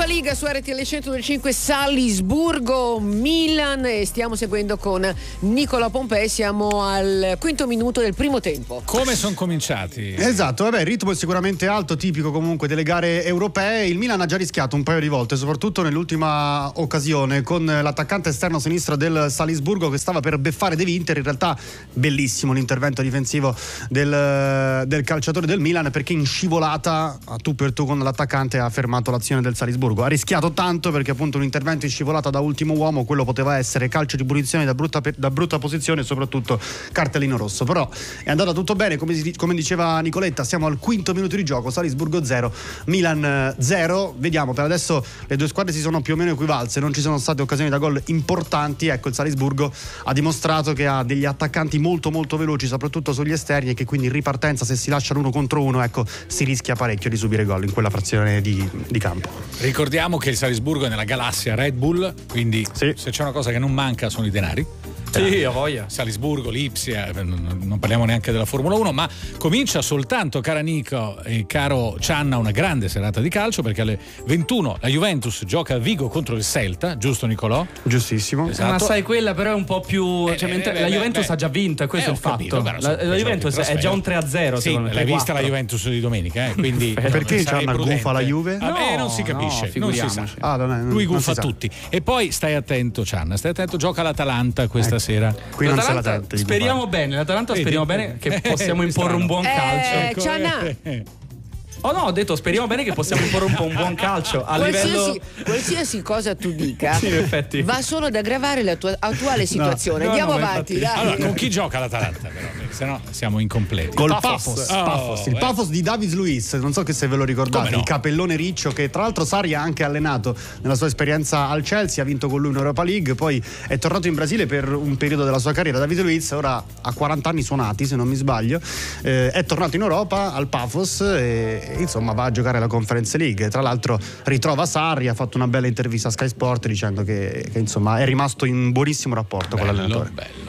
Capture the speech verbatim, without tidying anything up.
Europa League su R T L centodue Salisburgo Milan e stiamo seguendo con Nicola Pompei. Siamo al quinto minuto del primo tempo. Come sono cominciati? Esatto, vabbè, il ritmo è sicuramente alto, tipico comunque delle gare europee. Il Milan ha già rischiato un paio di volte, soprattutto nell'ultima occasione con l'attaccante esterno sinistro del Salisburgo che stava per beffare De Winter. In realtà bellissimo l'intervento difensivo del, del calciatore del Milan, perché in scivolata a tu per tu con l'attaccante ha fermato l'azione del Salisburgo. Ha rischiato tanto perché appunto un intervento in scivolata da ultimo uomo, quello poteva essere calcio di punizione da brutta, da brutta posizione e soprattutto cartellino rosso. Però è andata tutto bene, come, come diceva Nicoletta. Siamo al quinto minuto di gioco, Salisburgo zero Milan zero. Vediamo, per adesso le due squadre si sono più o meno equivalse, non ci sono state occasioni da gol importanti. Ecco, il Salisburgo ha dimostrato che ha degli attaccanti molto molto veloci, soprattutto sugli esterni, e che quindi in ripartenza, se si lasciano uno contro uno, ecco, si rischia parecchio di subire gol in quella frazione di, di campo. Ricordiamo che il Salisburgo è nella galassia Red Bull, quindi sì, se c'è una cosa che non manca sono i denari. Sì, ho voglia. Salisburgo, Lipsia, non parliamo neanche della Formula uno, ma comincia soltanto, cara Nico e caro Cianna, una grande serata di calcio, perché alle ventuno la Juventus gioca a Vigo contro il Celta, giusto Nicolò? Giustissimo. Esatto. Ma sai, quella però è un po' più, cioè, eh, mentre eh, la Juventus beh, ha già vinto, questo eh, è il capito, fatto. Beh, la, la Juventus è già un tre a zero. Sì, l'hai vista la Juventus di domenica, eh? Quindi perché c'ha una gufa la Juve? No, eh, non si capisce, no, non si sa. Ah, non è, non, lui gufa non tutti. E poi stai attento, Cianna, stai attento, gioca l'Atalanta questa ecco. sera. Qui non se la tente, speriamo bene, l'Atalanta speriamo bene che possiamo imporre un buon calcio. Eh, Cianna. Oh no, ho detto speriamo bene che possiamo imporre un po' un buon calcio a qualsiasi, livello. Qualsiasi cosa tu dica, sì, in effetti, va solo ad aggravare la tua attuale situazione. No, Andiamo no, avanti, dai. Allora, con chi gioca l'Atalanta però? Se no siamo incompleti. Col Pafos, oh, Pafos. Il Pafos di David Luiz, non so che se ve lo ricordate, no? Il capellone riccio che tra l'altro Sarri ha anche allenato nella sua esperienza al Chelsea, ha vinto con lui in Europa League, poi è tornato in Brasile per un periodo della sua carriera. David Luiz ora ha quaranta anni suonati, se non mi sbaglio, eh, è tornato in Europa al Pafos e insomma va a giocare la Conference League. Tra l'altro ritrova Sarri, ha fatto una bella intervista a Sky Sport dicendo che, che insomma è rimasto in buonissimo rapporto bello, con l'allenatore. Bello.